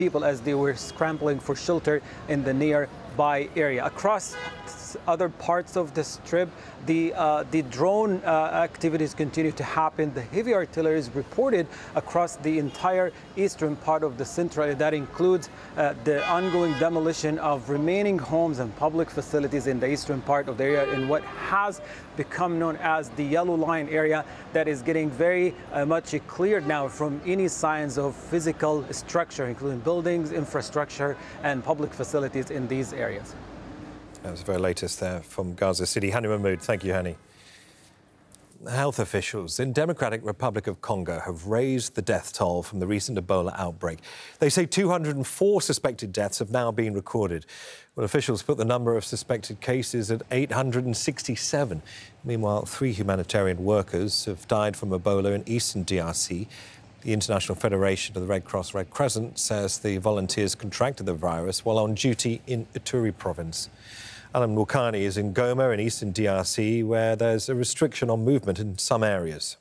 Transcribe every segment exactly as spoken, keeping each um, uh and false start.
people as they were scrambling for shelter in the nearby area. Across other parts of the strip, the uh, the drone uh, activities continue to happen. The heavy artillery is reported across the entire eastern part of the central. That includes uh, the ongoing demolition of remaining homes and public facilities in the eastern part of the area in what has become known as the Yellow Line area, that is getting very uh, much cleared now from any signs of physical structure, including buildings, infrastructure, and public facilities in these areas. That was the very latest there from Gaza City. Hani Mahmoud, thank you, Hani. Health officials in Democratic Republic of Congo have raised the death toll from the recent Ebola outbreak. They say two hundred and four suspected deaths have now been recorded. Well, officials put the number of suspected cases at eight hundred and sixty-seven. Meanwhile, three humanitarian workers have died from Ebola in eastern D R C. The International Federation of the Red Cross Red Crescent says the volunteers contracted the virus while on duty in Ituri province. Alan Wukani is in Goma in eastern D R C, where there's a restriction on movement in some areas.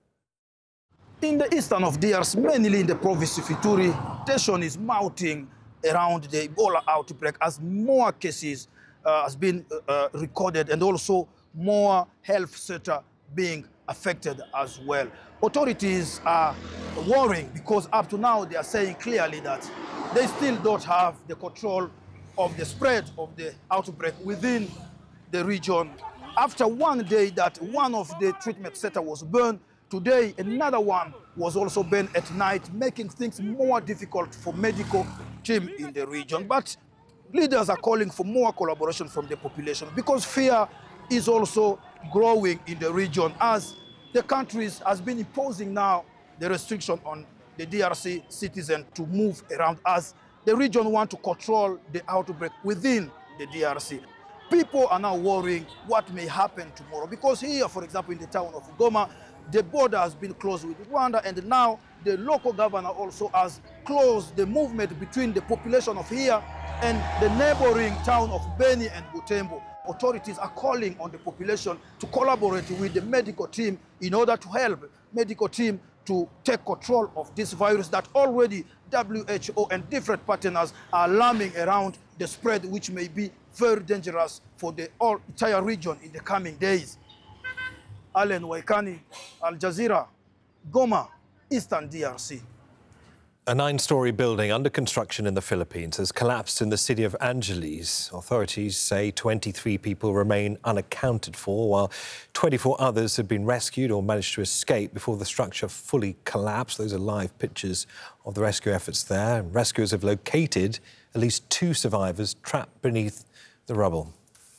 In the eastern of D R C, mainly in the province of Ituri, tension is mounting around the Ebola outbreak as more cases uh, has been uh, recorded and also more health sector being affected as well. Authorities are worrying because up to now they are saying clearly that they still don't have the control of the spread of the outbreak within the region. After one day that one of the treatment centers was burned, today another one was also burned at night, making things more difficult for medical team in the region. But leaders are calling for more collaboration from the population because fear is also growing in the region as the country has been imposing now the restriction on the D R C citizens to move around as the region want to control the outbreak within the D R C. People are now worrying what may happen tomorrow because here, for example, in the town of Goma, the border has been closed with Rwanda, and now the local governor also has closed the movement between the population of here and the neighboring town of Beni and Butembo. Authorities are calling on the population to collaborate with the medical team in order to help medical team to take control of this virus that already W H O and different partners are alarming around the spread, which may be very dangerous for the whole entire region in the coming days. Alan Waikani, Al Jazeera, Goma, Eastern D R C. A nine-storey building under construction in the Philippines has collapsed in the city of Angeles. Authorities say twenty-three people remain unaccounted for, while twenty-four others have been rescued or managed to escape before the structure fully collapsed. Those are live pictures of the rescue efforts there. Rescuers have located at least two survivors trapped beneath the rubble.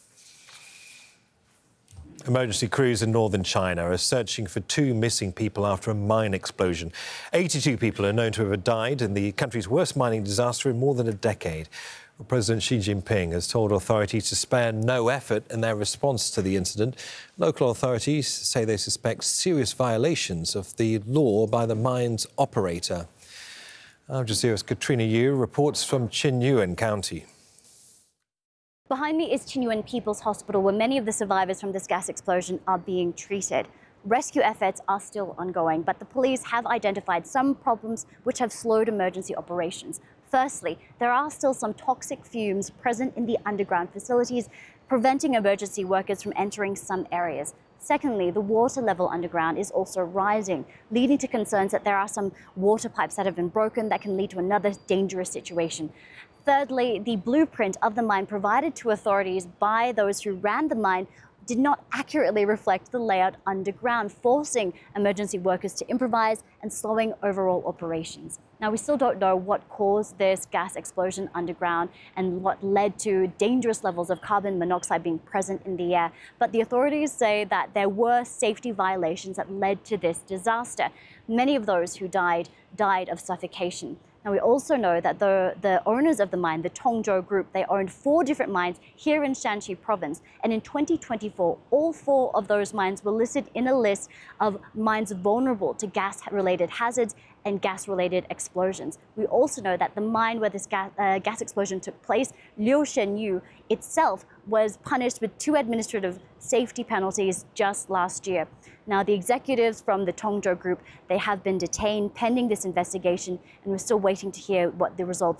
Emergency crews in northern China are searching for two missing people after a mine explosion. eighty-two people are known to have died in the country's worst mining disaster in more than a decade. Well, President Xi Jinping has told authorities to spare no effort in their response to the incident. Local authorities say they suspect serious violations of the law by the mine's operator. Al Jazeera's Katrina Yu reports from Qinyuan County. Behind me is Qinyuan People's Hospital, where many of the survivors from this gas explosion are being treated. Rescue efforts are still ongoing, but the police have identified some problems which have slowed emergency operations. Firstly, there are still some toxic fumes present in the underground facilities, preventing emergency workers from entering some areas. Secondly, the water level underground is also rising, leading to concerns that there are some water pipes that have been broken that can lead to another dangerous situation. Thirdly, the blueprint of the mine provided to authorities by those who ran the mine did not accurately reflect the layout underground, forcing emergency workers to improvise and slowing overall operations. Now, we still don't know what caused this gas explosion underground and what led to dangerous levels of carbon monoxide being present in the air, but the authorities say that there were safety violations that led to this disaster. Many of those who died died of suffocation. Now, we also know that the, the owners of the mine, the Tongzhou Group, they owned four different mines here in Shanxi province. And in twenty twenty-four, all four of those mines were listed in a list of mines vulnerable to gas-related hazards and gas-related explosions. We also know that the mine where this gas, uh, gas explosion took place, Liu Shenyu, itself was punished with two administrative safety penalties just last year. Now, the executives from the Tongzhou Group, they have been detained pending this investigation, and we're still waiting to hear what the results